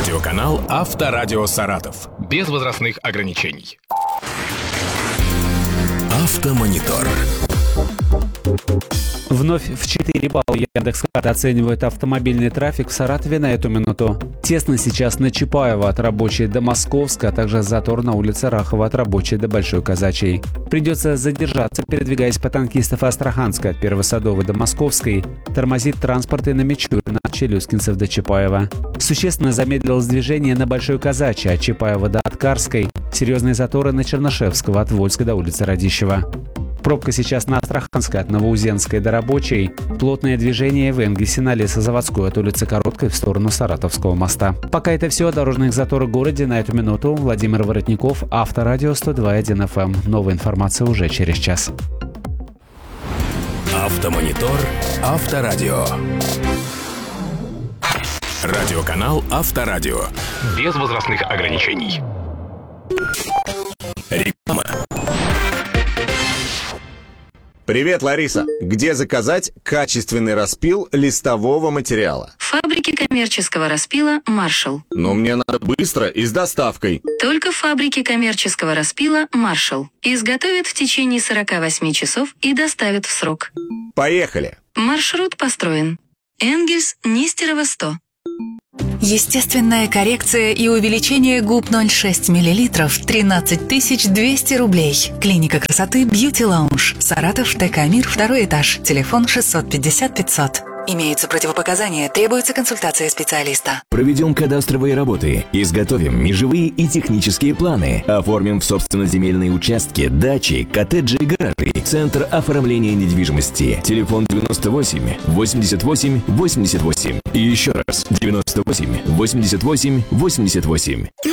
Радиоканал «Авторадио Саратов». Без возрастных ограничений. Автомонитор. Вновь в 4 балла Яндекс.Карты оценивает автомобильный трафик в Саратове на эту минуту. Тесно сейчас на Чапаева от Рабочей до Московска, а также затор на улице Рахова от Рабочей до Большой Казачьей. Придется задержаться, передвигаясь по Танкистов и Астраханска от Первосадовой до Московской. Тормозит транспорт и на Мичурина от Челюскинцев до Чапаева. Существенно замедлилось движение на Большой Казачьей от Чапаева до Аткарской. Серьезные заторы на Чернышевского от Вольска до улицы Радищева. Пробка сейчас на Астраханской от Новоузенской до Рабочей. Плотное движение в Энгельсе на Лесозаводской от улицы Короткой в сторону Саратовского моста. Пока это все. Дорожных заторов в городе на эту минуту. Владимир Воротников, Авторадио 102.1 FM. Новая информация уже через час. Автомонитор. Авторадио. Радиоканал «Авторадио». Без возрастных ограничений. Реклама. Привет, Лариса. Где заказать качественный распил листового материала? В фабрике коммерческого распила «Маршал». Но мне надо быстро и с доставкой. Только в фабрике коммерческого распила «Маршал». Изготовят в течение 48 часов и доставят в срок. Поехали. Маршрут построен. Энгельс, Нестерова, 100. Естественная коррекция и увеличение губ 0,6 мл 13 200 рублей. Клиника красоты Beauty Lounge. Саратов, ТК Мир, 2 этаж. Телефон 650 500. Имеются противопоказания, требуется консультация специалиста. Проведем кадастровые работы, изготовим межевые и технические планы, оформим в собственно-земельные участки, дачи, коттеджи и гаражи. Центр оформления недвижимости. Телефон 98 88 88. И еще раз 98 88 88.